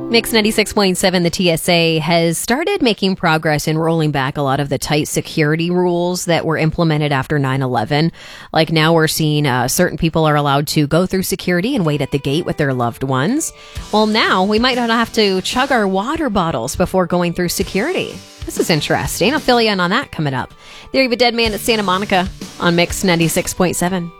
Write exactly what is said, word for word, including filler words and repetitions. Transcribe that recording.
Mix ninety-six point seven, the T S A, has started making progress in rolling back a lot of the tight security rules that were implemented after nine eleven. Like now we're seeing uh, certain people are allowed to go through security and wait at the gate with their loved ones. Well, now we might not have to chug our water bottles before going through security. This is interesting. I'll fill you in on that coming up. There you have a dead man at Santa Monica on Mix ninety-six point seven.